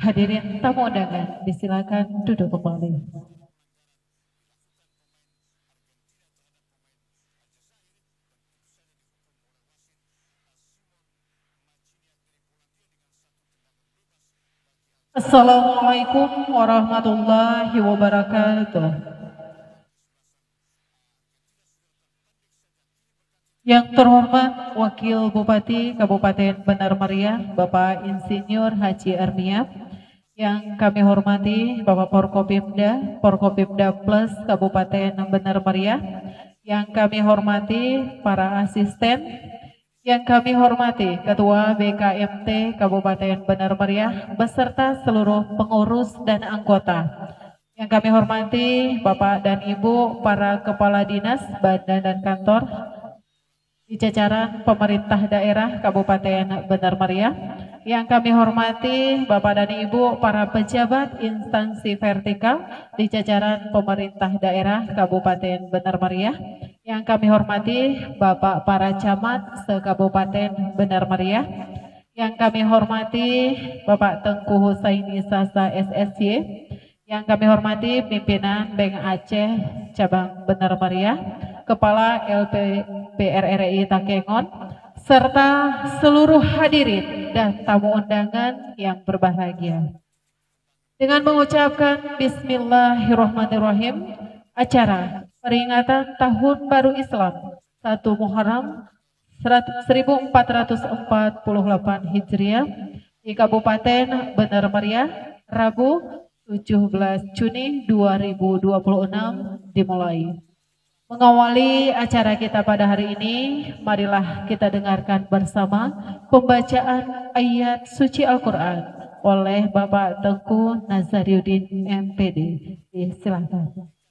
Hadirin tamu undangan, disilakan duduk kembali. Assalamualaikum warahmatullahi wabarakatuh. Yang terhormat Wakil Bupati Kabupaten Benar Meriah, Bapak Insinyur Haji Arnia. Yang kami hormati Bapak Forkopimda Plus Kabupaten Benar Meriah. Yang kami hormati para asisten. Yang kami hormati Ketua BKMT Kabupaten Benar Meriah beserta seluruh pengurus dan anggota. Yang kami hormati Bapak dan Ibu para kepala dinas, badan dan kantor di jajaran pemerintah daerah Kabupaten Benar Meriah. Yang kami hormati Bapak dan Ibu para pejabat instansi vertikal di jajaran pemerintah daerah Kabupaten Benar Meriah. Yang kami hormati Bapak para camat se-Kabupaten Benar Meriah. Yang kami hormati Bapak Tengku Husaini Sasa SSY. Yang kami hormati pimpinan Bank Aceh Cabang Benar Meriah, Kepala LPPRRI Takengon, serta seluruh hadirin dan tamu undangan yang berbahagia. Dengan mengucapkan Bismillahirrahmanirrahim, acara peringatan Tahun Baru Islam 1 Muharram 1448 Hijriah di Kabupaten Benar Meriah, Rabu 17 Juni 2026 dimulai. Mengawali acara kita pada hari ini, marilah kita dengarkan bersama pembacaan ayat suci Al-Quran oleh Bapak Tengku Nazariuddin MPD. Silakan.